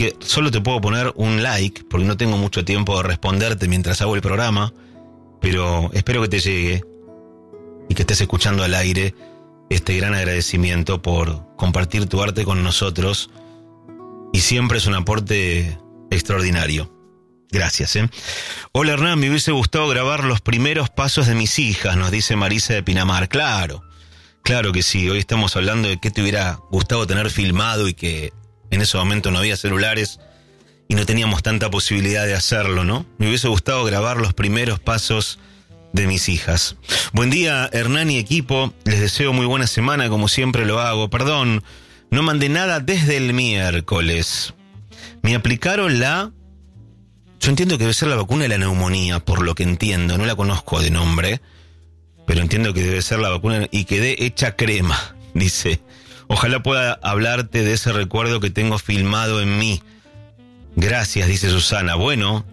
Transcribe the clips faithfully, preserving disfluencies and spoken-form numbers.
que solo te puedo poner un like, porque no tengo mucho tiempo de responderte mientras hago el programa, pero espero que te llegue y que estés escuchando al aire este gran agradecimiento por compartir tu arte con nosotros, y siempre es un aporte extraordinario. Gracias, ¿eh? Hola Hernán, me hubiese gustado grabar los primeros pasos de mis hijas, nos dice Marisa de Pinamar. Claro, claro que sí. Hoy estamos hablando de qué te hubiera gustado tener filmado y que en ese momento no había celulares y no teníamos tanta posibilidad de hacerlo, ¿no? Me hubiese gustado grabar los primeros pasos de mis hijas. Buen día, Hernán y equipo. Les deseo muy buena semana, como siempre lo hago. Perdón, no mandé nada desde el miércoles. Me aplicaron la... Yo entiendo que debe ser la vacuna de la neumonía, por lo que entiendo. No la conozco de nombre, pero entiendo que debe ser la vacuna y quedé hecha crema, dice. Ojalá pueda hablarte de ese recuerdo que tengo filmado en mí. Gracias, dice Susana. Bueno,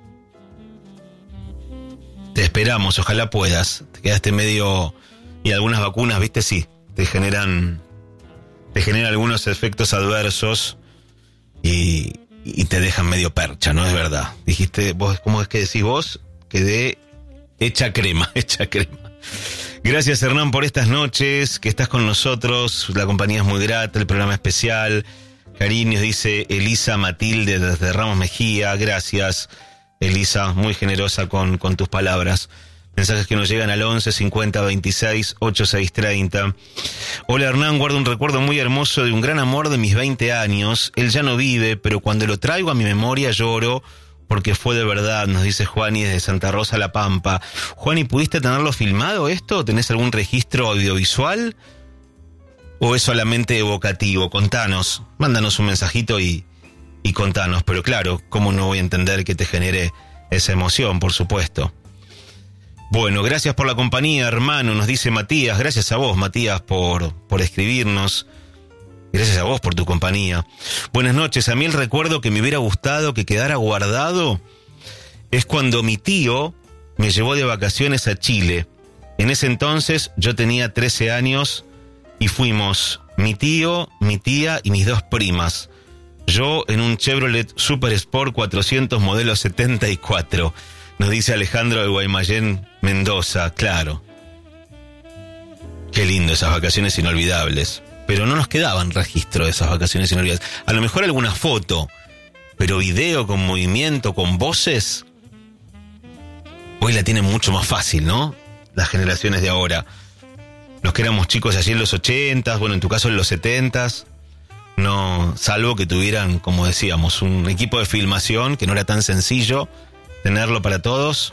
te esperamos, ojalá puedas. Te quedaste medio... Y algunas vacunas, viste, sí, te generan... Te generan algunos efectos adversos y... y te dejan medio percha, ¿no? Es verdad. Dijiste, vos, ¿cómo es que decís vos? Quedé hecha crema, hecha crema. Gracias, Hernán, por estas noches que estás con nosotros. La compañía es muy grata, el programa especial. Cariños, dice Elisa Matilde desde Ramos Mejía. Gracias, Elisa, muy generosa con, con tus palabras. Mensajes que nos llegan al once cincuenta veintiséis ochenta y seis treinta. Hola Hernán, guardo un recuerdo muy hermoso de un gran amor de mis veinte años. Él ya no vive, pero cuando lo traigo a mi memoria lloro porque fue de verdad, nos dice Juani desde Santa Rosa La Pampa. Juani, ¿pudiste tenerlo filmado esto? ¿Tenés algún registro audiovisual? ¿O es solamente evocativo? Contanos, mándanos un mensajito y, y contanos. Pero claro, ¿cómo no voy a entender que te genere esa emoción, por supuesto? Bueno, gracias por la compañía, hermano, nos dice Matías. Gracias a vos, Matías, por, por escribirnos. Gracias a vos por tu compañía. Buenas noches. A mí el recuerdo que me hubiera gustado que quedara guardado es cuando mi tío me llevó de vacaciones a Chile. En ese entonces yo tenía trece años y fuimos mi tío, mi tía y mis dos primas. Yo en un Chevrolet Super Sport cuatrocientos modelo setenta y cuatro. Nos dice Alejandro de Guaymallén, Mendoza. Claro. Qué lindo, esas vacaciones inolvidables. Pero no nos quedaban registro de esas vacaciones inolvidables. A lo mejor alguna foto, pero video con movimiento, con voces, hoy la tienen mucho más fácil, ¿no? Las generaciones de ahora. Los que éramos chicos allí en los ochentas, bueno, en tu caso en los setentas, no, salvo que tuvieran, como decíamos, un equipo de filmación que no era tan sencillo tenerlo para todos.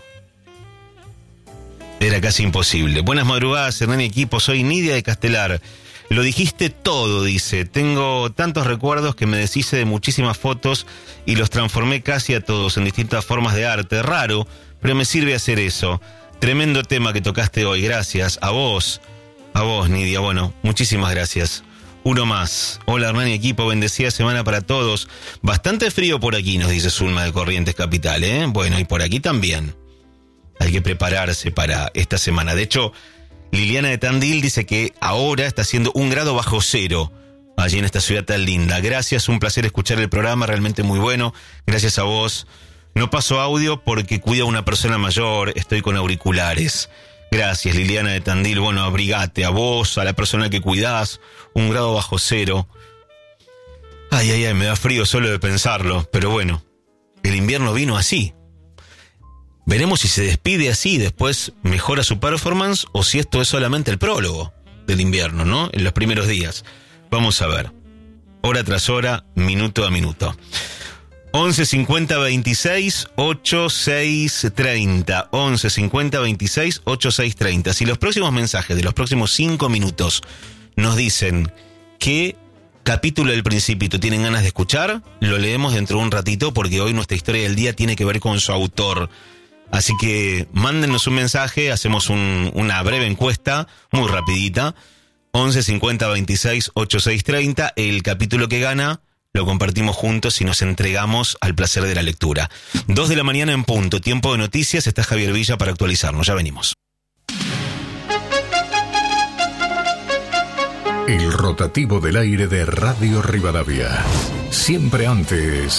Era casi imposible. Buenas madrugadas, Hernán y equipo. Soy Nidia de Castelar. Lo dijiste todo, dice. Tengo tantos recuerdos que me deshice de muchísimas fotos y los transformé casi a todos en distintas formas de arte. Raro, pero me sirve hacer eso. Tremendo tema que tocaste hoy. Gracias. A vos. A vos, Nidia. Bueno, muchísimas gracias. Uno más. Hola, Hernán y equipo. Bendecida semana para todos. Bastante frío por aquí, nos dice Zulma de Corrientes Capital, ¿eh? Bueno, y por aquí también. Hay que prepararse para esta semana. De hecho, Liliana de Tandil dice que ahora está haciendo un grado bajo cero allí en esta ciudad tan linda. Gracias, un placer escuchar el programa, realmente muy bueno. Gracias a vos. No paso audio porque cuido a una persona mayor, estoy con auriculares. Gracias, Liliana de Tandil. Bueno, abrigate, a vos, a la persona que cuidás, un grado bajo cero. Ay, ay, ay, me da frío solo de pensarlo, pero bueno, el invierno vino así. Veremos si se despide así y después mejora su performance o si esto es solamente el prólogo del invierno, ¿no? En los primeros días. Vamos a ver. Hora tras hora, minuto a minuto. once cincuenta veintiséis ochenta y seis treinta. once cincuenta veintiséis ochenta y seis treinta. Si los próximos mensajes de los próximos cinco minutos nos dicen qué capítulo del Principito tienen ganas de escuchar, lo leemos dentro de un ratito porque hoy nuestra historia del día tiene que ver con su autor. Así que mándenos un mensaje, hacemos un, una breve encuesta, muy rapidita. once cincuenta veintiséis ochenta y seis treinta. El capítulo que gana lo compartimos juntos y nos entregamos al placer de la lectura. Dos de la mañana en punto, tiempo de noticias. Está Javier Villa para actualizarnos. Ya venimos. El rotativo del aire de Radio Rivadavia. Siempre antes.